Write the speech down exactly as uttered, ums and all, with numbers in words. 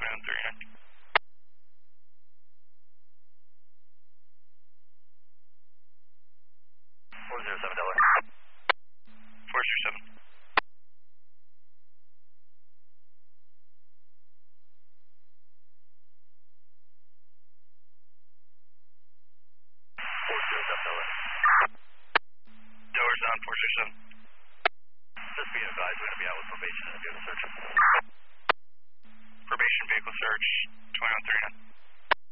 twenty-one thirty-nine. four zero seven Delaware. four zero seven. four zero seven Delaware. Delaware's on four zero seven. Just being advised, we're going to be out with probation and a vehicle search. Probation vehicle search, twenty-one thirty-nine.